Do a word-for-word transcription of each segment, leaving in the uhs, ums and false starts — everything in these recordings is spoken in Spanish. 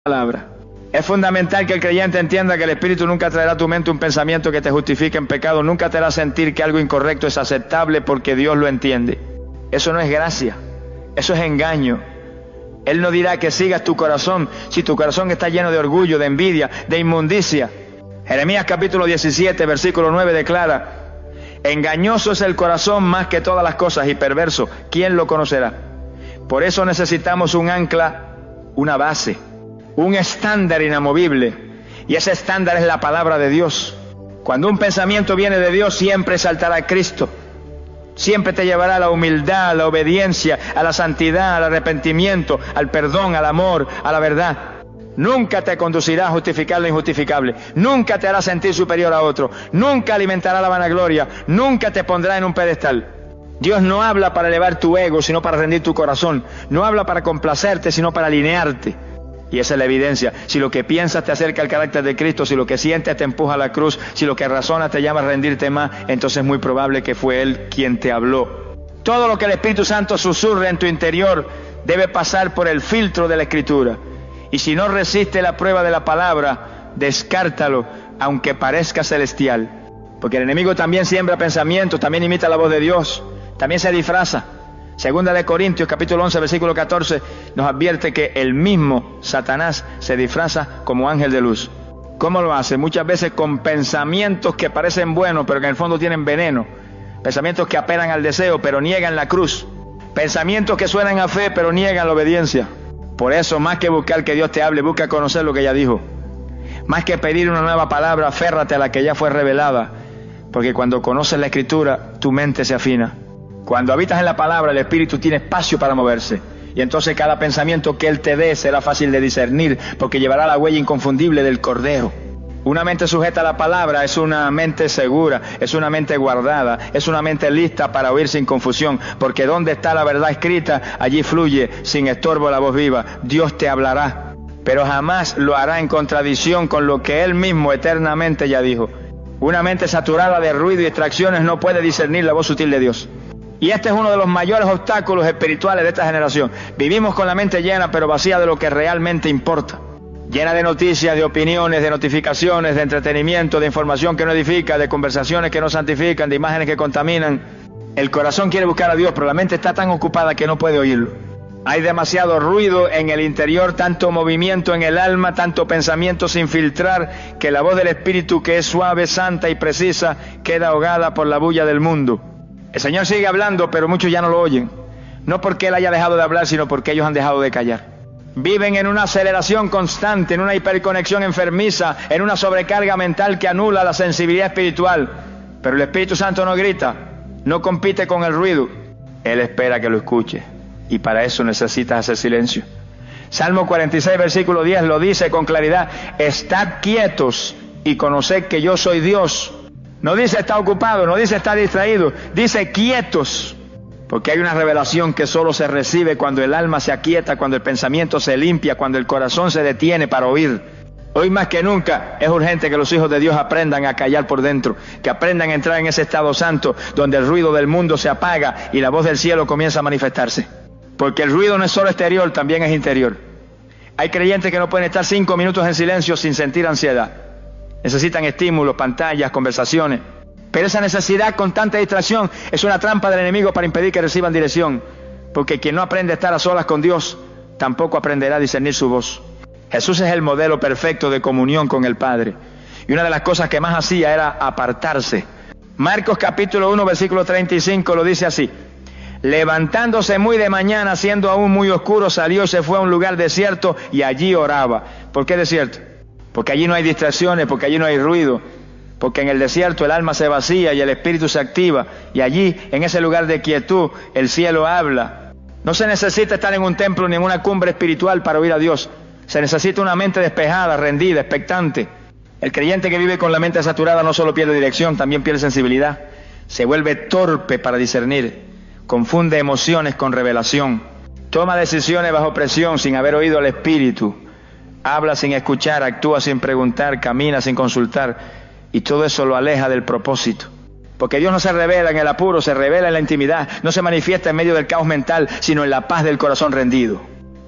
palabra. Es fundamental que el creyente entienda que el Espíritu nunca traerá a tu mente un pensamiento que te justifique en pecado, nunca te hará sentir que algo incorrecto es aceptable porque Dios lo entiende. Eso no es gracia, eso es engaño. Él no dirá que sigas tu corazón si tu corazón está lleno de orgullo, de envidia, de inmundicia. Jeremías capítulo diecisiete, versículo nueve declara: engañoso es el corazón más que todas las cosas y perverso, ¿quién lo conocerá? Por eso necesitamos un ancla, una base, un estándar inamovible, y ese estándar es la palabra de Dios. Cuando un pensamiento viene de Dios, siempre exaltará a Cristo, siempre te llevará a la humildad, a la obediencia, a la santidad, al arrepentimiento, al perdón, al amor, a la verdad. Nunca te conducirá a justificar lo injustificable, nunca te hará sentir superior a otro, nunca alimentará la vanagloria, nunca te pondrá en un pedestal. Dios no habla para elevar tu ego, sino para rendir tu corazón. No habla para complacerte, sino para alinearte. Y esa es la evidencia. Si lo que piensas te acerca al carácter de Cristo, si lo que sientes te empuja a la cruz, si lo que razonas te llama a rendirte más, entonces es muy probable que fue Él quien te habló. Todo lo que el Espíritu Santo susurra en tu interior debe pasar por el filtro de la Escritura. Y si no resiste la prueba de la palabra, descártalo, aunque parezca celestial. Porque el enemigo también siembra pensamientos, también imita la voz de Dios, también se disfraza. Segunda de Corintios, capítulo once, versículo catorce, nos advierte que el mismo Satanás se disfraza como ángel de luz. ¿Cómo lo hace? Muchas veces con pensamientos que parecen buenos, pero que en el fondo tienen veneno. Pensamientos que apelan al deseo, pero niegan la cruz. Pensamientos que suenan a fe, pero niegan la obediencia. Por eso, más que buscar que Dios te hable, busca conocer lo que ya dijo. Más que pedir una nueva palabra, aférrate a la que ya fue revelada. Porque cuando conoces la Escritura, tu mente se afina. Cuando habitas en la palabra, el Espíritu tiene espacio para moverse. Y entonces cada pensamiento que Él te dé será fácil de discernir, porque llevará la huella inconfundible del Cordero. Una mente sujeta a la palabra es una mente segura, es una mente guardada, es una mente lista para oír sin confusión, porque donde está la verdad escrita, allí fluye sin estorbo la voz viva. Dios te hablará, pero jamás lo hará en contradicción con lo que Él mismo eternamente ya dijo. Una mente saturada de ruido y distracciones no puede discernir la voz sutil de Dios. Y este es uno de los mayores obstáculos espirituales de esta generación. Vivimos con la mente llena, pero vacía de lo que realmente importa. Llena de noticias, de opiniones, de notificaciones, de entretenimiento, de información que no edifica, de conversaciones que no santifican, de imágenes que contaminan. El corazón quiere buscar a Dios, pero la mente está tan ocupada que no puede oírlo. Hay demasiado ruido en el interior, tanto movimiento en el alma, tanto pensamiento sin filtrar, que la voz del Espíritu, que es suave, santa y precisa, queda ahogada por la bulla del mundo. El Señor sigue hablando, pero muchos ya no lo oyen. No porque Él haya dejado de hablar, sino porque ellos han dejado de callar. Viven en una aceleración constante, en una hiperconexión enfermiza, en una sobrecarga mental que anula la sensibilidad espiritual. Pero el Espíritu Santo no grita, no compite con el ruido. Él espera que lo escuche, y para eso necesitas hacer silencio. Salmo cuarenta y seis, versículo diez lo dice con claridad: estad quietos y conoced que yo soy Dios. No dice está ocupado, no dice está distraído, dice quietos. Porque hay una revelación que solo se recibe cuando el alma se aquieta, cuando el pensamiento se limpia, cuando el corazón se detiene para oír. Hoy más que nunca es urgente que los hijos de Dios aprendan a callar por dentro, que aprendan a entrar en ese estado santo donde el ruido del mundo se apaga y la voz del cielo comienza a manifestarse. Porque el ruido no es solo exterior, también es interior. Hay creyentes que no pueden estar cinco minutos en silencio sin sentir ansiedad. Necesitan estímulos, pantallas, conversaciones. Pero esa necesidad con tanta distracción es una trampa del enemigo para impedir que reciban dirección. Porque quien no aprende a estar a solas con Dios, tampoco aprenderá a discernir su voz. Jesús es el modelo perfecto de comunión con el Padre. Y una de las cosas que más hacía era apartarse. Marcos capítulo uno, versículo treinta y cinco lo dice así: levantándose muy de mañana, siendo aún muy oscuro, salió y se fue a un lugar desierto y allí oraba. ¿Por qué desierto? Porque allí no hay distracciones, porque allí no hay ruido. Porque en el desierto el alma se vacía y el espíritu se activa. Y allí, en ese lugar de quietud, el cielo habla. No se necesita estar en un templo ni en una cumbre espiritual para oír a Dios. Se necesita una mente despejada, rendida, expectante. El creyente que vive con la mente saturada no solo pierde dirección, también pierde sensibilidad. Se vuelve torpe para discernir. Confunde emociones con revelación. Toma decisiones bajo presión sin haber oído al Espíritu. Habla sin escuchar, actúa sin preguntar, camina sin consultar. Y todo eso lo aleja del propósito. Porque Dios no se revela en el apuro, se revela en la intimidad. No se manifiesta en medio del caos mental, sino en la paz del corazón rendido.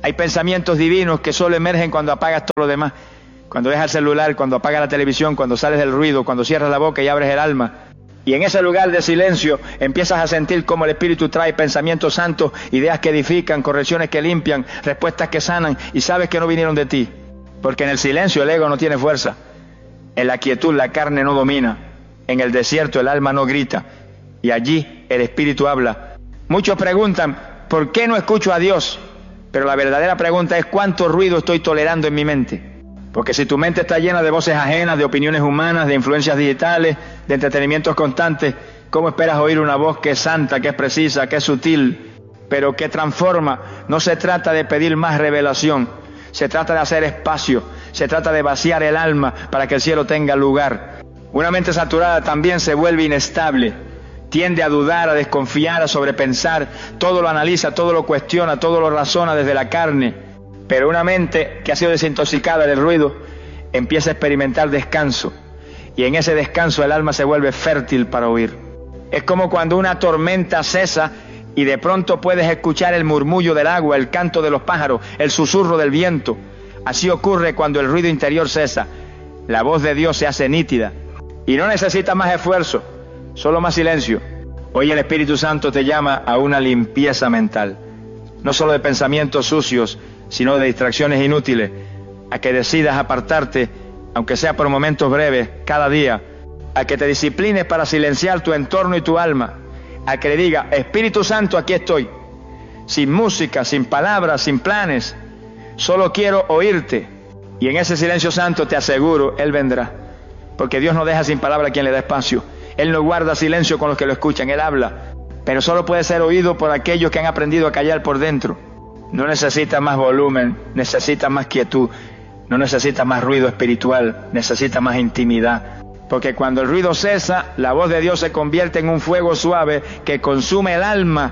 Hay pensamientos divinos que solo emergen cuando apagas todo lo demás. Cuando dejas el celular, cuando apagas la televisión, cuando sales del ruido, cuando cierras la boca y abres el alma. Y en ese lugar de silencio empiezas a sentir cómo el Espíritu trae pensamientos santos, ideas que edifican, correcciones que limpian, respuestas que sanan, y sabes que no vinieron de ti. Porque en el silencio el ego no tiene fuerza. En la quietud la carne no domina. En el desierto el alma no grita. Y allí el Espíritu habla. Muchos preguntan, ¿por qué no escucho a Dios? Pero la verdadera pregunta es, ¿cuánto ruido estoy tolerando en mi mente? Porque si tu mente está llena de voces ajenas, de opiniones humanas, de influencias digitales, de entretenimientos constantes, ¿cómo esperas oír una voz que es santa, que es precisa, que es sutil, pero que transforma? No se trata de pedir más revelación, se trata de hacer espacio, se trata de vaciar el alma para que el cielo tenga lugar. Una mente saturada también se vuelve inestable, tiende a dudar, a desconfiar, a sobrepensar, todo lo analiza, todo lo cuestiona, todo lo razona desde la carne. Pero una mente que ha sido desintoxicada del ruido empieza a experimentar descanso, y en ese descanso el alma se vuelve fértil para oír. Es como cuando una tormenta cesa y de pronto puedes escuchar el murmullo del agua, el canto de los pájaros, el susurro del viento. Así ocurre cuando el ruido interior cesa. La voz de Dios se hace nítida y no necesita más esfuerzo, solo más silencio. Hoy el Espíritu Santo te llama a una limpieza mental, no solo de pensamientos sucios, sino de distracciones inútiles, a que decidas apartarte, aunque sea por momentos breves, cada día, a que te disciplines para silenciar tu entorno y tu alma, a que le diga, Espíritu Santo, aquí estoy, sin música, sin palabras, sin planes, solo quiero oírte, y en ese silencio santo te aseguro, Él vendrá, porque Dios no deja sin palabra a quien le da espacio, Él no guarda silencio con los que lo escuchan, Él habla, pero solo puede ser oído por aquellos que han aprendido a callar por dentro. No necesita más volumen, necesita más quietud, no necesita más ruido espiritual, necesita más intimidad. Porque cuando el ruido cesa, la voz de Dios se convierte en un fuego suave que consume el alma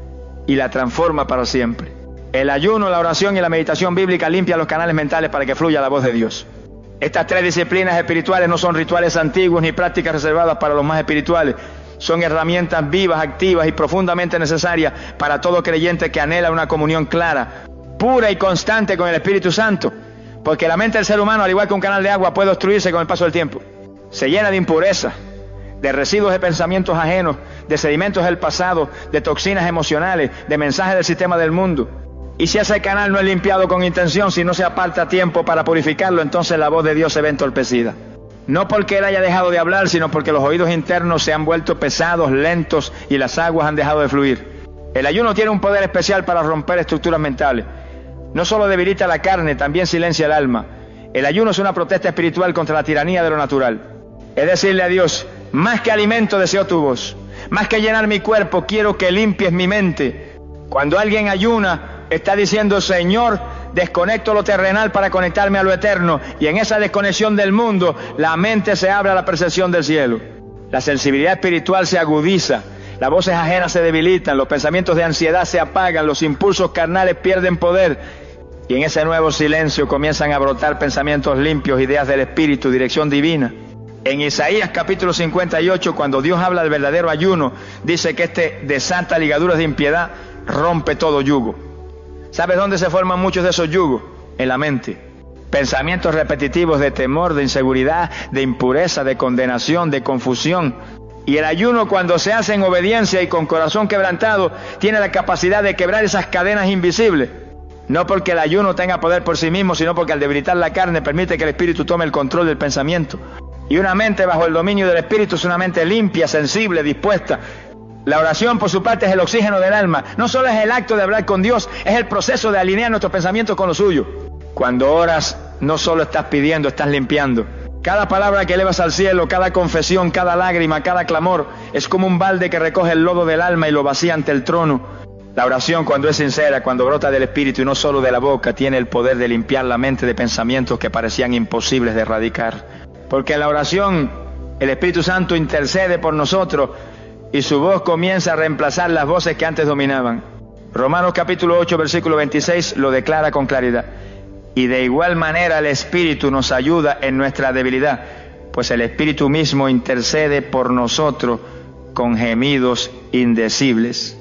y la transforma para siempre. El ayuno, la oración y la meditación bíblica limpian los canales mentales para que fluya la voz de Dios. Estas tres disciplinas espirituales no son rituales antiguos ni prácticas reservadas para los más espirituales. Son herramientas vivas, activas y profundamente necesarias para todo creyente que anhela una comunión clara, pura y constante con el Espíritu Santo. Porque la mente del ser humano, al igual que un canal de agua, puede obstruirse con el paso del tiempo. Se llena de impurezas, de residuos de pensamientos ajenos, de sedimentos del pasado, de toxinas emocionales, de mensajes del sistema del mundo. Y si ese canal no es limpiado con intención, si no se aparta a tiempo para purificarlo, entonces la voz de Dios se ve entorpecida. No porque Él haya dejado de hablar, sino porque los oídos internos se han vuelto pesados, lentos, y las aguas han dejado de fluir. El ayuno tiene un poder especial para romper estructuras mentales. No solo debilita la carne, también silencia el alma. El ayuno es una protesta espiritual contra la tiranía de lo natural. Es decirle a Dios, más que alimento deseo tu voz, más que llenar mi cuerpo, quiero que limpies mi mente. Cuando alguien ayuna, está diciendo, Señor, desconecto lo terrenal para conectarme a lo eterno, y en esa desconexión del mundo, la mente se abre a la percepción del cielo. La sensibilidad espiritual se agudiza, las voces ajenas se debilitan, los pensamientos de ansiedad se apagan, los impulsos carnales pierden poder, y en ese nuevo silencio comienzan a brotar pensamientos limpios, ideas del Espíritu, dirección divina. En Isaías capítulo cincuenta y ocho, cuando Dios habla del verdadero ayuno, dice que este desata ligaduras de impiedad, rompe todo yugo. ¿Sabes dónde se forman muchos de esos yugos? En la mente. Pensamientos repetitivos de temor, de inseguridad, de impureza, de condenación, de confusión. Y el ayuno, cuando se hace en obediencia y con corazón quebrantado, tiene la capacidad de quebrar esas cadenas invisibles. No porque el ayuno tenga poder por sí mismo, sino porque al debilitar la carne permite que el Espíritu tome el control del pensamiento. Y una mente bajo el dominio del Espíritu es una mente limpia, sensible, dispuesta. La oración, por su parte, es el oxígeno del alma. No solo es el acto de hablar con Dios, es el proceso de alinear nuestros pensamientos con los suyos. Cuando oras, no solo estás pidiendo, estás limpiando. Cada palabra que elevas al cielo, cada confesión, cada lágrima, cada clamor, es como un balde que recoge el lodo del alma y lo vacía ante el trono. La oración, cuando es sincera, cuando brota del Espíritu y no solo de la boca, tiene el poder de limpiar la mente de pensamientos que parecían imposibles de erradicar. Porque en la oración, el Espíritu Santo intercede por nosotros, y su voz comienza a reemplazar las voces que antes dominaban. Romanos capítulo ocho, versículo veintiséis lo declara con claridad. Y de igual manera el Espíritu nos ayuda en nuestra debilidad, pues el Espíritu mismo intercede por nosotros con gemidos indecibles.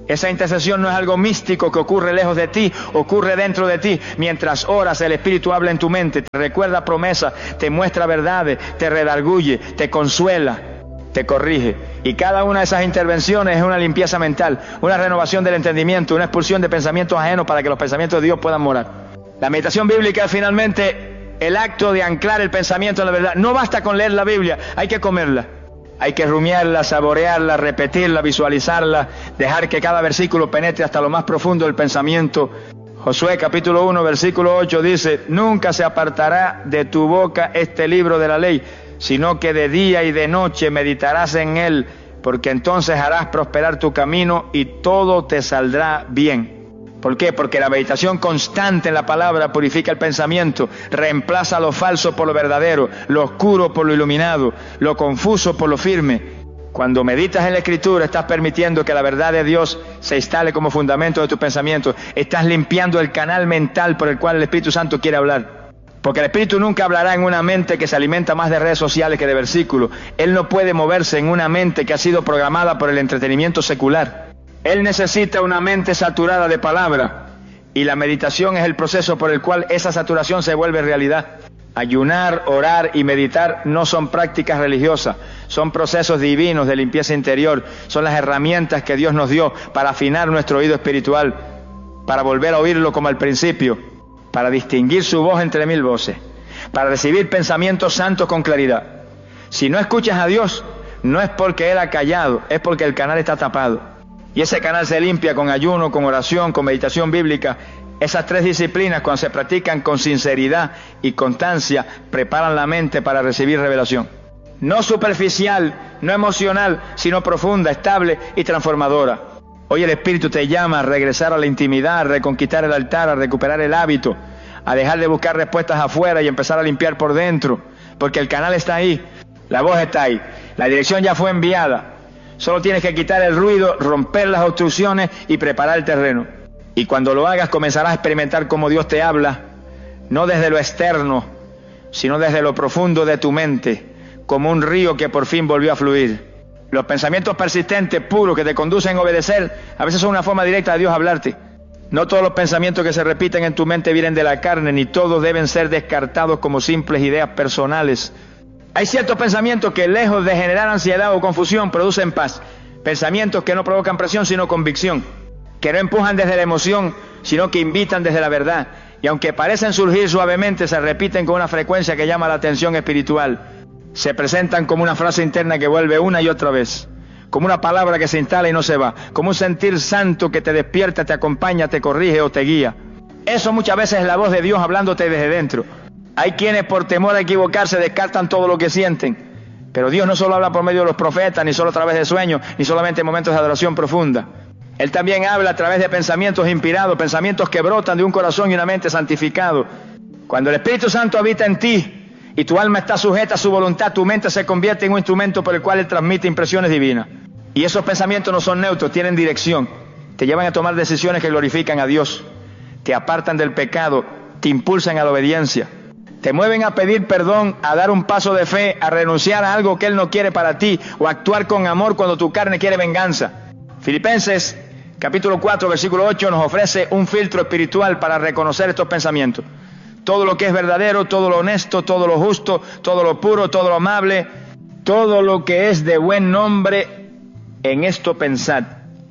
Esa intercesión no es algo místico que ocurre lejos de ti, ocurre dentro de ti. Mientras oras, el Espíritu habla en tu mente, te recuerda promesas, te muestra verdades, te redarguye, te consuela, te corrige. Y cada una de esas intervenciones es una limpieza mental, una renovación del entendimiento, una expulsión de pensamientos ajenos para que los pensamientos de Dios puedan morar. La meditación bíblica es finalmente el acto de anclar el pensamiento en la verdad. No basta con leer la Biblia, hay que comerla. Hay que rumiarla, saborearla, repetirla, visualizarla, dejar que cada versículo penetre hasta lo más profundo del pensamiento. Josué capítulo uno, versículo ocho dice: nunca se apartará de tu boca este libro de la ley, sino que de día y de noche meditarás en él, porque entonces harás prosperar tu camino y todo te saldrá bien. ¿Por qué? Porque la meditación constante en la palabra purifica el pensamiento, reemplaza lo falso por lo verdadero, lo oscuro por lo iluminado, lo confuso por lo firme. Cuando meditas en la Escritura, estás permitiendo que la verdad de Dios se instale como fundamento de tus pensamientos. Estás limpiando el canal mental por el cual el Espíritu Santo quiere hablar. Porque el Espíritu nunca hablará en una mente que se alimenta más de redes sociales que de versículos. Él no puede moverse en una mente que ha sido programada por el entretenimiento secular. Él necesita una mente saturada de palabra, y la meditación es el proceso por el cual esa saturación se vuelve realidad. Ayunar, orar y meditar no son prácticas religiosas, son procesos divinos de limpieza interior, son las herramientas que Dios nos dio para afinar nuestro oído espiritual, para volver a oírlo como al principio, para distinguir su voz entre mil voces, para recibir pensamientos santos con claridad. Si no escuchas a Dios, no es porque Él ha callado, es porque el canal está tapado. Y ese canal se limpia con ayuno, con oración, con meditación bíblica. Esas tres disciplinas, cuando se practican con sinceridad y constancia, preparan la mente para recibir revelación. No superficial, no emocional, sino profunda, estable y transformadora. Hoy el Espíritu te llama a regresar a la intimidad, a reconquistar el altar, a recuperar el hábito, a dejar de buscar respuestas afuera y empezar a limpiar por dentro. Porque el canal está ahí, la voz está ahí, la dirección ya fue enviada. Solo tienes que quitar el ruido, romper las obstrucciones y preparar el terreno. Y cuando lo hagas comenzarás a experimentar cómo Dios te habla, no desde lo externo, sino desde lo profundo de tu mente, como un río que por fin volvió a fluir. Los pensamientos persistentes, puros, que te conducen a obedecer, a veces son una forma directa de Dios hablarte. No todos los pensamientos que se repiten en tu mente vienen de la carne, ni todos deben ser descartados como simples ideas personales. Hay ciertos pensamientos que, lejos de generar ansiedad o confusión, producen paz. Pensamientos que no provocan presión, sino convicción. Que no empujan desde la emoción, sino que invitan desde la verdad. Y aunque parecen surgir suavemente, se repiten con una frecuencia que llama la atención espiritual. Se presentan como una frase interna que vuelve una y otra vez. Como una palabra que se instala y no se va. Como un sentir santo que te despierta, te acompaña, te corrige o te guía. Eso muchas veces es la voz de Dios hablándote desde dentro. Hay quienes por temor a equivocarse descartan todo lo que sienten. Pero Dios no solo habla por medio de los profetas, ni solo a través de sueños, ni solamente en momentos de adoración profunda. Él también habla a través de pensamientos inspirados, pensamientos que brotan de un corazón y una mente santificado. Cuando el Espíritu Santo habita en ti y tu alma está sujeta a su voluntad, tu mente se convierte en un instrumento por el cual Él transmite impresiones divinas. Y esos pensamientos no son neutros, tienen dirección. Te llevan a tomar decisiones que glorifican a Dios. Te apartan del pecado, te impulsan a la obediencia. Te mueven a pedir perdón, a dar un paso de fe, a renunciar a algo que Él no quiere para ti, o a actuar con amor cuando tu carne quiere venganza. Filipenses capítulo cuatro, versículo ocho nos ofrece un filtro espiritual para reconocer estos pensamientos. Todo lo que es verdadero, todo lo honesto, todo lo justo, todo lo puro, todo lo amable, todo lo que es de buen nombre, en esto pensad.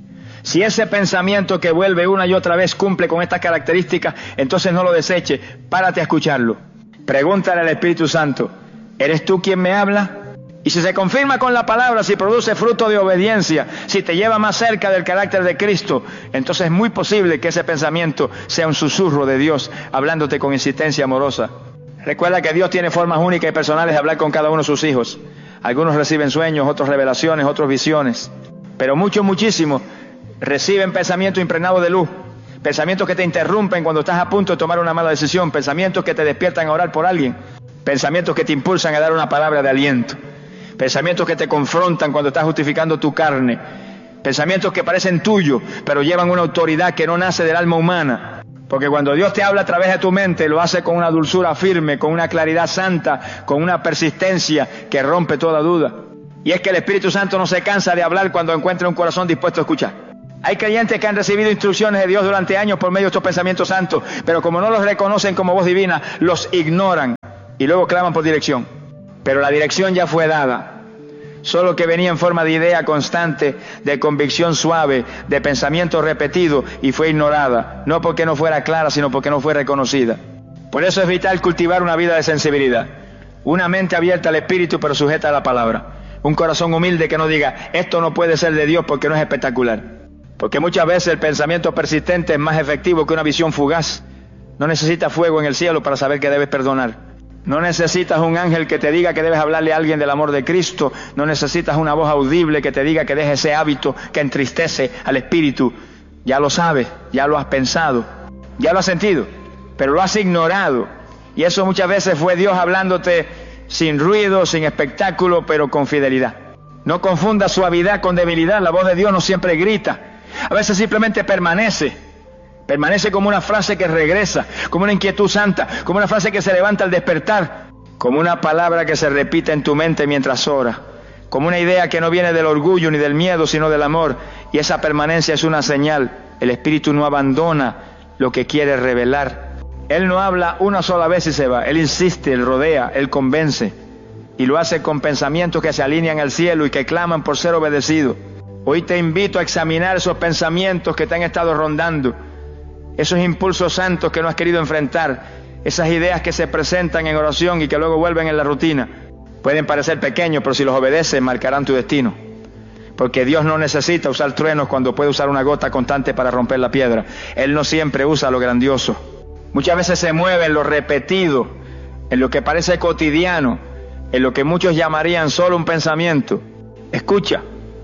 Si ese pensamiento que vuelve una y otra vez cumple con estas características, entonces no lo deseches, párate a escucharlo. Pregúntale al Espíritu Santo, ¿eres tú quien me habla? Y si se confirma con la palabra, si produce fruto de obediencia, si te lleva más cerca del carácter de Cristo, entonces es muy posible que ese pensamiento sea un susurro de Dios, hablándote con insistencia amorosa. Recuerda que Dios tiene formas únicas y personales de hablar con cada uno de sus hijos. Algunos reciben sueños, otros revelaciones, otros visiones. Pero muchos, muchísimos reciben pensamientos impregnados de luz. Pensamientos que te interrumpen cuando estás a punto de tomar una mala decisión. Pensamientos que te despiertan a orar por alguien. Pensamientos que te impulsan a dar una palabra de aliento. Pensamientos que te confrontan cuando estás justificando tu carne. Pensamientos que parecen tuyos, pero llevan una autoridad que no nace del alma humana. Porque cuando Dios te habla a través de tu mente, lo hace con una dulzura firme, con una claridad santa, con una persistencia que rompe toda duda. Y es que el Espíritu Santo no se cansa de hablar cuando encuentra un corazón dispuesto a escuchar. Hay creyentes que han recibido instrucciones de Dios durante años por medio de estos pensamientos santos, pero como no los reconocen como voz divina, los ignoran y luego claman por dirección. Pero la dirección ya fue dada, solo que venía en forma de idea constante, de convicción suave, de pensamiento repetido, y fue ignorada, no porque no fuera clara, sino porque no fue reconocida. Por eso es vital cultivar una vida de sensibilidad, una mente abierta al Espíritu pero sujeta a la palabra, un corazón humilde que no diga, esto no puede ser de Dios porque no es espectacular. Porque muchas veces el pensamiento persistente es más efectivo que una visión fugaz. No necesitas fuego en el cielo para saber que debes perdonar. No necesitas un ángel que te diga que debes hablarle a alguien del amor de Cristo. No necesitas una voz audible que te diga que dejes ese hábito que entristece al espíritu. Ya lo sabes, ya lo has pensado, ya lo has sentido, pero lo has ignorado. Y eso muchas veces fue Dios hablándote sin ruido, sin espectáculo, pero con fidelidad. No confundas suavidad con debilidad. La voz de Dios no siempre grita. A veces simplemente permanece. Permanece como una frase que regresa, como una inquietud santa, como una frase que se levanta al despertar, como una palabra que se repite en tu mente mientras oras, como una idea que no viene del orgullo ni del miedo, sino del amor. Y esa permanencia es una señal. El Espíritu no abandona lo que quiere revelar. Él no habla una sola vez y se va. Él insiste, Él rodea, Él convence. Y lo hace con pensamientos que se alinean al cielo y que claman por ser obedecidos. Hoy te invito a examinar esos pensamientos que te han estado rondando, esos impulsos santos que no has querido enfrentar, esas ideas que se presentan en oración y que luego vuelven en la rutina. Pueden parecer pequeños, pero si los obedeces marcarán tu destino. Porque Dios no necesita usar truenos cuando puede usar una gota constante para romper la piedra. Él no siempre usa lo grandioso. Muchas veces se mueve en lo repetido, en lo que parece cotidiano, en lo que muchos llamarían solo un pensamiento. Escucha,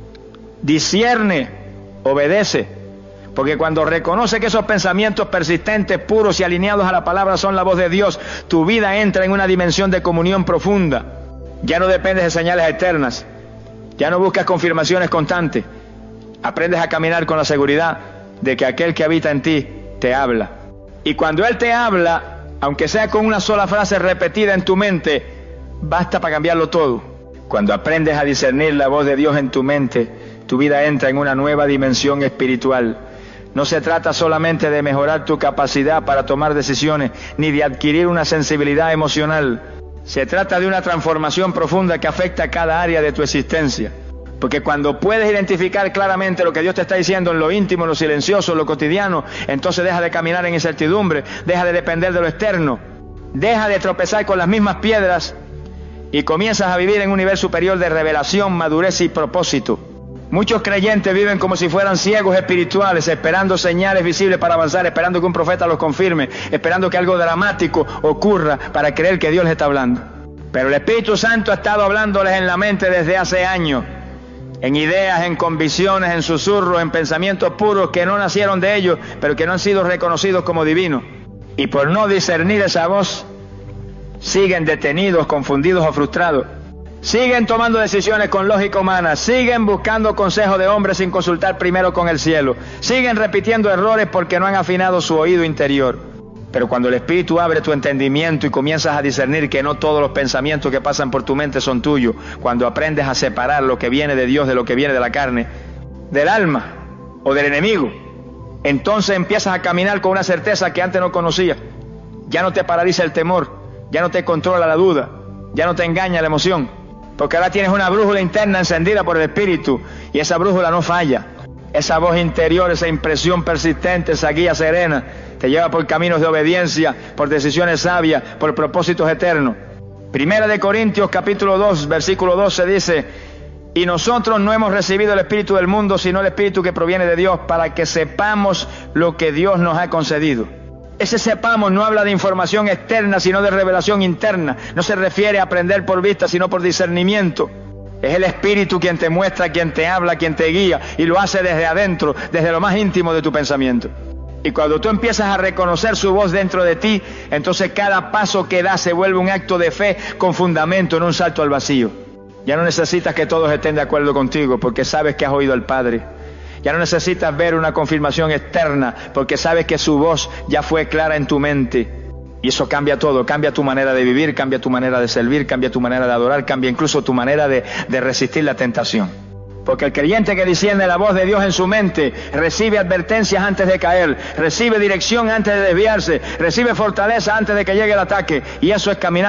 discierne, obedece, porque cuando reconoce que esos pensamientos persistentes, puros y alineados a la palabra son la voz de Dios, tu vida entra en una dimensión de comunión profunda. Ya no dependes de señales eternas, ya no buscas confirmaciones constantes, aprendes a caminar con la seguridad de que aquel que habita en ti te habla. Y cuando Él te habla, aunque sea con una sola frase repetida en tu mente, basta para cambiarlo todo. Cuando aprendes a discernir la voz de Dios en tu mente, tu vida entra en una nueva dimensión espiritual. No se trata solamente de mejorar tu capacidad para tomar decisiones, ni de adquirir una sensibilidad emocional. Se trata de una transformación profunda que afecta a cada área de tu existencia. Porque cuando puedes identificar claramente lo que Dios te está diciendo en lo íntimo, en lo silencioso, en lo cotidiano, entonces deja de caminar en incertidumbre, deja de depender de lo externo, deja de tropezar con las mismas piedras y comienzas a vivir en un nivel superior de revelación, madurez y propósito. Muchos creyentes viven como si fueran ciegos espirituales, esperando señales visibles para avanzar, esperando que un profeta los confirme, esperando que algo dramático ocurra para creer que Dios les está hablando. Pero el Espíritu Santo ha estado hablándoles en la mente desde hace años, en ideas, en convicciones, en susurros, en pensamientos puros que no nacieron de ellos, pero que no han sido reconocidos como divinos. Y por no discernir esa voz, siguen detenidos, confundidos o frustrados. Siguen tomando decisiones con lógica humana, siguen buscando consejos de hombres sin consultar primero con el cielo, siguen repitiendo errores porque no han afinado su oído interior. Pero cuando el Espíritu abre tu entendimiento y comienzas a discernir que no todos los pensamientos que pasan por tu mente son tuyos, cuando aprendes a separar lo que viene de Dios de lo que viene de la carne, del alma o del enemigo, entonces empiezas a caminar con una certeza que antes no conocías. Ya no te paraliza el temor, ya no te controla la duda, ya no te engaña la emoción, porque ahora tienes una brújula interna encendida por el Espíritu y esa brújula no falla. Esa voz interior, esa impresión persistente, esa guía serena, te lleva por caminos de obediencia, por decisiones sabias, por propósitos eternos. Primera de Corintios capítulo dos, versículo doce dice: y nosotros no hemos recibido el espíritu del mundo, sino el espíritu que proviene de Dios, para que sepamos lo que Dios nos ha concedido. Ese sepamos no habla de información externa, sino de revelación interna. No se refiere a aprender por vista, sino por discernimiento. Es el Espíritu quien te muestra, quien te habla, quien te guía, y lo hace desde adentro, desde lo más íntimo de tu pensamiento. Y cuando tú empiezas a reconocer su voz dentro de ti, entonces cada paso que das se vuelve un acto de fe con fundamento, no un salto al vacío. Ya no necesitas que todos estén de acuerdo contigo, porque sabes que has oído al Padre. Ya no necesitas ver una confirmación externa, porque sabes que su voz ya fue clara en tu mente. Y eso cambia todo, cambia tu manera de vivir, cambia tu manera de servir, cambia tu manera de adorar, cambia incluso tu manera de, de resistir la tentación. Porque el creyente que discierne la voz de Dios en su mente recibe advertencias antes de caer, recibe dirección antes de desviarse, recibe fortaleza antes de que llegue el ataque, y eso es caminar